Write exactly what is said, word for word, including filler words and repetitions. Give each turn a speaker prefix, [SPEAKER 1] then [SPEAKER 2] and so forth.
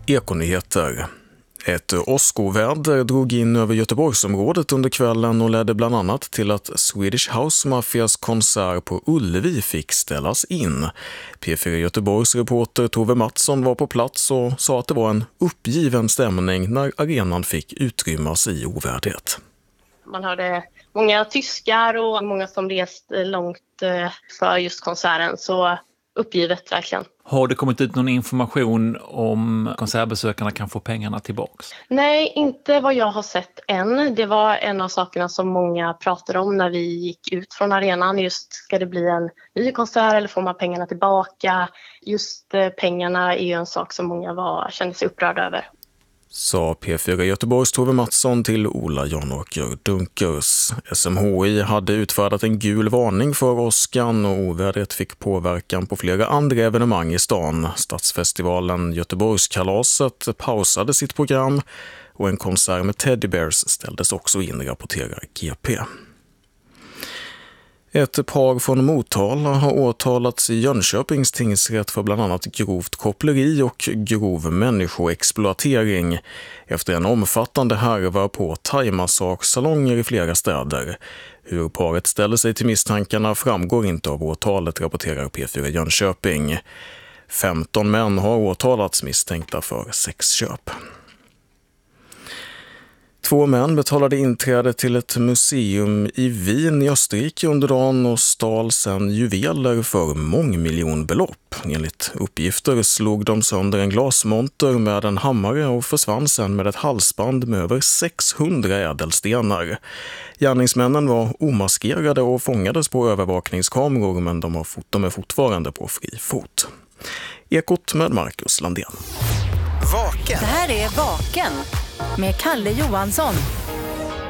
[SPEAKER 1] Ekonyheter. Ett åskoväder drog in över Göteborgsområdet under kvällen och ledde bland annat till att Swedish House Mafias konsert på Ullevi fick ställas in. P fyra Göteborgs reporter Tove Mattsson var på plats och sa att det var en uppgiven stämning när arenan fick utrymmas i ovädret.
[SPEAKER 2] Man hörde många tyskar och många som rest långt för just konserten, så uppgivet verkligen.
[SPEAKER 3] Har det kommit ut någon information om konsertbesökarna kan få pengarna tillbaks?
[SPEAKER 2] Nej, inte vad jag har sett än. Det var en av sakerna som många pratade om när vi gick ut från arenan. Just, ska det bli en ny konsert eller får man pengarna tillbaka? Just pengarna är ju en sak som många var, kände sig upprörda över.
[SPEAKER 1] Sa P fyra Göteborgs Tove Mattsson till Ola Janåker Dunkers. S M H I hade utfärdat en gul varning för åskan och ovädret fick påverkan på flera andra evenemang i stan. Stadsfestivalen Göteborgskalaset pausade sitt program och en konsert med Teddy Bears ställdes också in, rapporterar G P. Ett par från Motala har åtalats i Jönköpings tingsrätt för bland annat grovt koppleri och grov människoexploatering efter en omfattande härva på thai-massagesalonger i flera städer. Hur paret ställer sig till misstankarna framgår inte av åtalet, rapporterar P fyra Jönköping. femton män har åtalats misstänkta för sexköp. Två män betalade inträde till ett museum i Wien i Österrike under dagen och stal sedan juveler för mångmiljonbelopp. Enligt uppgifter slog de sönder en glasmonter med en hammare och försvann sedan med ett halsband med över sexhundra ädelstenar. Gärningsmännen var omaskerade och fångades på övervakningskameror, men de, har fot- de är fortfarande på fri fot. Ekot med Marcus Landén.
[SPEAKER 4] Vaken. Det här är Vaken med Kalle Johansson.